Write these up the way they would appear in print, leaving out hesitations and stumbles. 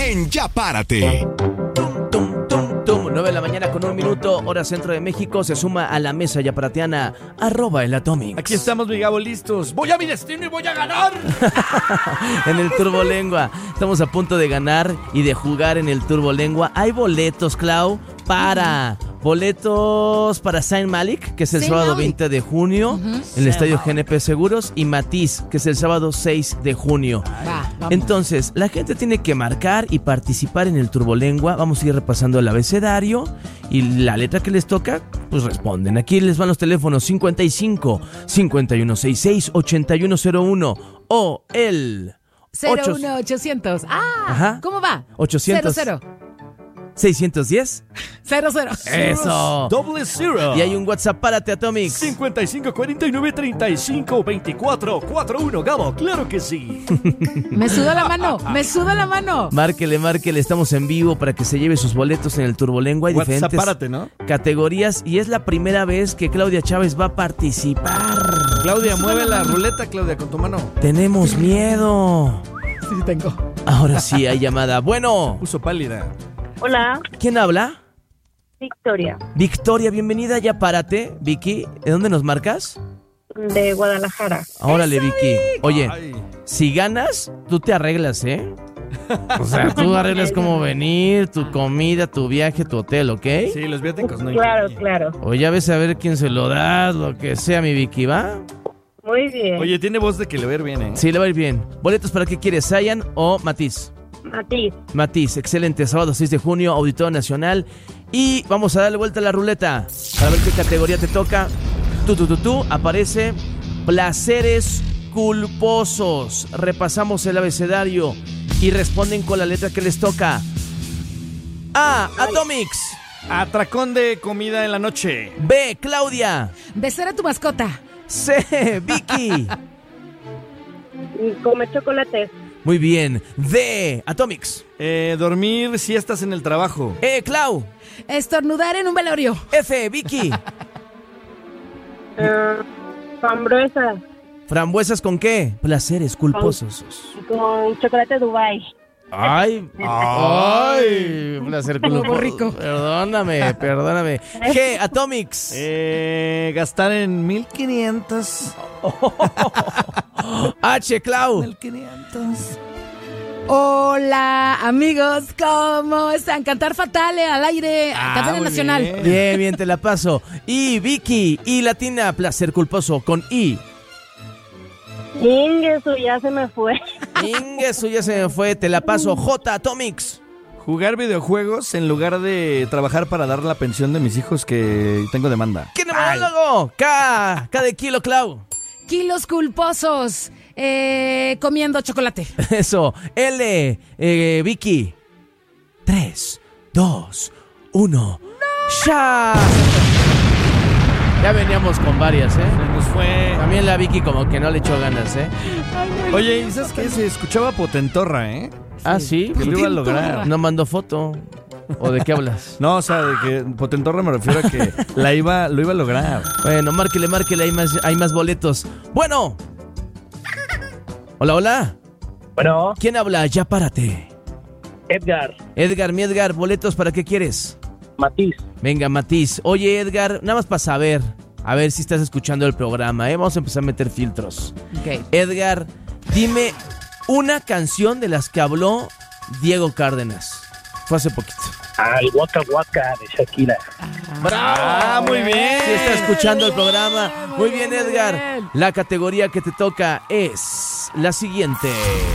en Ya Párate. 9 de la mañana con 1 minuto, hora centro de México. Se suma a la mesa yaparateana @el Atomics. Aquí estamos, mi Gabo, listos. Voy a mi destino y voy a ganar. En el Turbolengua. Estamos a punto de ganar y de jugar en el Turbolengua. Hay boletos, Clau, para Zayn Malik, que es el sábado 20 de junio, en el Estadio GNP Seguros, y Matiz, que es el sábado 6 de junio. Entonces, la gente tiene que marcar y participar en el Turbolengua. Vamos a ir repasando el abecedario y la letra que les toca, pues responden. Aquí les van los teléfonos 55 5166 8101 o el 01800. Ajá. ¿Cómo va? 800 00 610 00. Eso. ~0. Y hay un WhatsApp, párate, Atomics. 55 49 35 24 41. Gabo, claro que sí. Me suda la mano. Márquele, estamos en vivo para que se lleve sus boletos en el Turbolengua. Hay diferentes Párate, ¿no? categorías y es la primera vez que Claudia Chávez va a participar. Claudia, mueve la ruleta, Claudia, con tu mano. Tenemos miedo. Sí, tengo. Ahora sí hay llamada. Bueno. Puso pálida. Hola, ¿Quién habla? Victoria, Victoria, bienvenida, ya párate. Vicky, ¿de dónde nos marcas? de Guadalajara. Órale, Vicky. Oye, Ay. si ganas, tú te arreglas, ¿eh? O sea, tú arreglas cómo venir, tu comida, tu viaje, tu hotel, ¿ok? Sí, los viáticos no Claro, incluyen. claro. O ya ves a ver quién se lo das, lo que sea, mi Vicky, ¿va? Muy bien. Oye, tiene voz de que le va a ir bien, ¿eh? Sí, le va a ir bien. ¿Boletos para qué quieres, Zayn o Matiz? Matiz, Excelente, sábado 6 de junio, Auditorio Nacional. Y vamos a darle vuelta a la ruleta para ver qué categoría te toca. Aparece placeres culposos. Repasamos el abecedario y responden con la letra que les toca. A, Atomics. Atracón de comida en la noche. B, Claudia. Besar a tu mascota. C, Vicky. comer chocolates. Muy bien. D, Atomics. Dormir siestas en el trabajo. E, Clau. Estornudar en un velorio. F, Vicky. Frambuesa ¿Frambuesas con qué? Placeres culposos. con chocolate Dubai. Ay, placer culposo. Muy rico. Perdóname. G, Atomics. Gastar en 1500. H, Clau. 1500. Hola, amigos, ¿cómo están? Cantar fatal al aire, cadena muy nacional. Bien, te la paso. Y Vicky, y latina, placer culposo con I. Ingesu, ya se me fue. Ingesu, ya se me fue, te la paso. J, Atomics. Jugar videojuegos en lugar de trabajar para dar la pensión de mis hijos que tengo demanda. ¿Qué numerólogo? K de kilo, Clau. Kilos culposos, comiendo chocolate. Eso. L, Vicky. 3, 2, 1. ¡Ya! Ya veníamos con varias, ¿eh? Nos fue. También la Vicky como que no le echó ganas, ¿eh? Oye, ¿y sabes qué? Se escuchaba potentorra, ¿eh? Ah, ¿sí? Que lo iba a lograr. No mandó foto. ¿O de qué hablas? No, o sea, de que potentorra me refiero a que lo iba a lograr. Bueno, márquele, hay más boletos. Bueno. Hola. Bueno, ¿Quién habla? Ya párate. Edgar, boletos, ¿para qué quieres? Matiz. Venga, Matiz. Oye, Edgar, nada más para saber. A ver si estás escuchando el programa, ¿eh? Vamos a empezar a meter filtros. Ok. Edgar, dime una canción de las que habló Diego Cárdenas. Fue hace poquito. El Waka Waka de Shakira. ¡Bravo! Muy bien. Sí está escuchando el programa. Muy bien, Edgar. La categoría que te toca es la siguiente.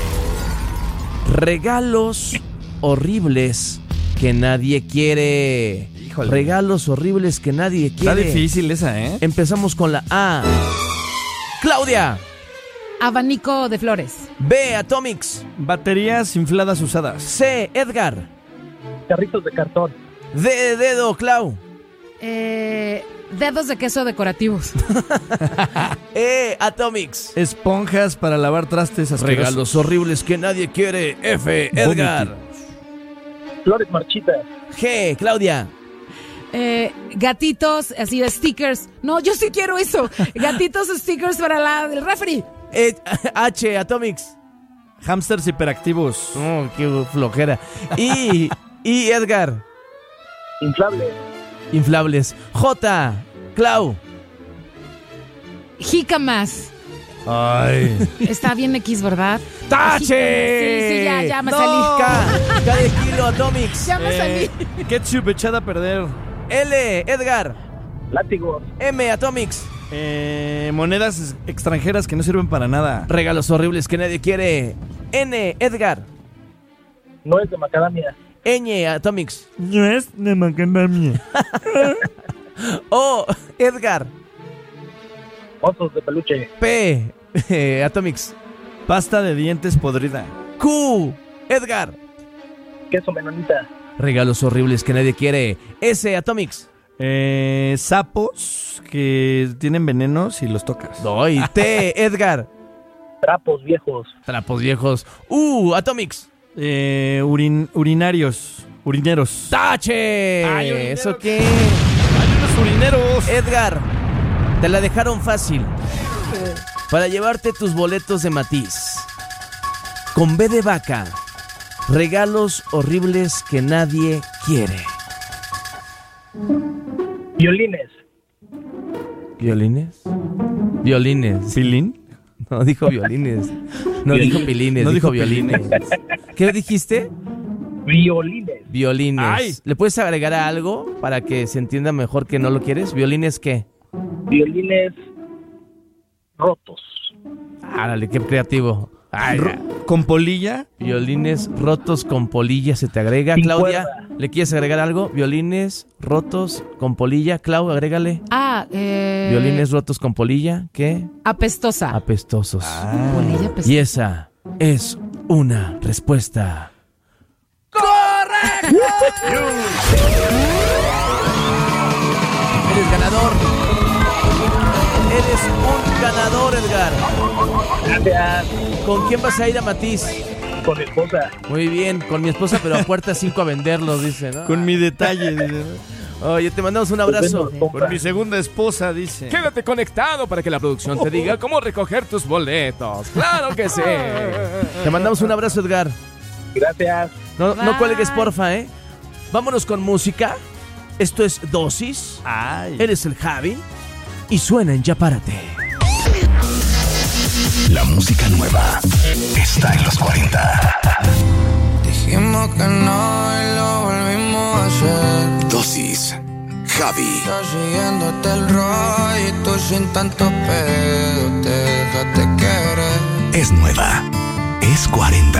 Regalos horribles que nadie quiere. Híjole. Regalos horribles que nadie quiere. Está difícil esa, ¿eh? Empezamos con la A. Claudia. Abanico de flores. B, Atomics. Baterías infladas usadas. C, Edgar. Carritos de cartón. D de dedo, Clau. Dedos de queso decorativos. E, Atomics. Esponjas para lavar trastes asquerosos. Regalos horribles que nadie quiere. F, Edgar. Flores marchitas. G, Claudia. Gatitos, así de stickers. No, yo sí quiero eso. Gatitos stickers para el refri. H, Atomics. Hamsters hiperactivos. Oh, qué flojera. Y Edgar, Inflable. inflables. J, Clau. Jícamas. Ay. Está bien X, ¿verdad? ¡Tache! Sí, ya me No. salí. K de kilo, Atomics. Ya me salí. Ketchup echada a perder. L, Edgar. Látigos. M, Atomics. Monedas extranjeras que no sirven para nada. Regalos horribles que nadie quiere. N, Edgar. Nuez de macadamia. Ñ, Atomics. No es de macadamia. O, Edgar. Osos de peluche. P, Atomics. Pasta de dientes podrida. Q, Edgar. Queso menonita. Regalos horribles que nadie quiere. S, Atomics. Sapos que tienen veneno si los tocas. Doy. T, Edgar. Trapos viejos. Trapos viejos. Atomics. Urineros. ¡Tache! Ay, urinero. ¿Eso qué? ¡Hay unos urineros! Edgar, te la dejaron fácil. Para llevarte tus boletos de Matiz. Con B de vaca. Regalos horribles que nadie quiere. Violines. ¿Violines? Violines. ¿Pilín? No dijo violines. No dijo pilines, No dijo dijo violines. ¿Qué dijiste? Violines. Violines. Ay. ¿Le puedes agregar algo para que se entienda mejor que no lo quieres? ¿Violines qué? Violines rotos. Árale, qué creativo. Ay, ¿Con polilla? violines rotos con polilla se te agrega. Sin Claudia, cuerda. ¿le quieres agregar algo? Violines rotos con polilla. Clau, agrégale. Violines rotos con polilla. ¿Qué? Apestosa. Apestosos. Polilla apestosa. Y esa es una respuesta. Eres ganador. Eres un ganador, Edgar. Gracias. ¿Con quién vas a ir a Matiz? Con mi esposa. Muy bien, con mi esposa, pero a puerta 5 a venderlos, dice, ¿no? Con mi detalle. Dice. Oye, te mandamos un abrazo. Con mi segunda esposa, dice. Quédate conectado para que la producción te diga cómo recoger tus boletos. ¡Claro que sí! Te mandamos un abrazo, Edgar. Gracias. No Bye. cuelgues, porfa, ¿eh? Vámonos con música. Esto es Dosis. Ay. Eres el Javi. Y suena en Ya Párate. La música nueva está en los 40. Dijimos que no y lo volvimos a hacer. Dosis. Javi. Estás siguiéndote el rollo y tú sin tanto pedo te dejaste querer. Es nueva. Es 40.